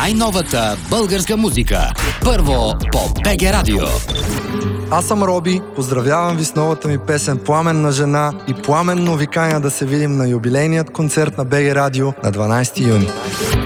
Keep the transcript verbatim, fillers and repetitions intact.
най-новата българска музика. Първо по БГ Радио. Аз съм Роби, поздравявам ви с новата ми песен "Пламенна жена" и пламенно ви каня да се видим на юбилейният концерт на БГ Радио на дванайсети юни.